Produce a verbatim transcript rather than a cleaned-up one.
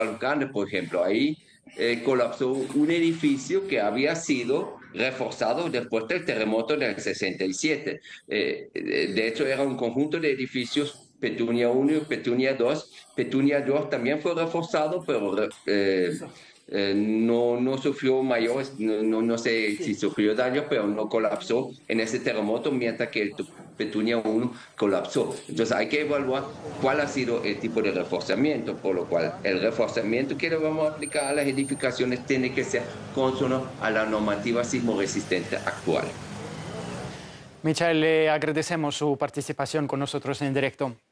Grande, por ejemplo, ahí eh, colapsó un edificio que había sido reforzado después del terremoto del sesenta y siete. Eh, eh, de hecho, era un conjunto de edificios, Petunia uno y Petunia dos. Petunia dos también fue reforzado, pero eh, eh, no, no sufrió mayores, no, no, no sé si sufrió daños, pero no colapsó en ese terremoto, mientras que el Petunia uno colapsó. Entonces hay que evaluar cuál ha sido el tipo de reforzamiento, por lo cual el reforzamiento que le vamos a aplicar a las edificaciones tiene que ser consono a la normativa sismo resistente actual. Michael, le agradecemos su participación con nosotros en directo.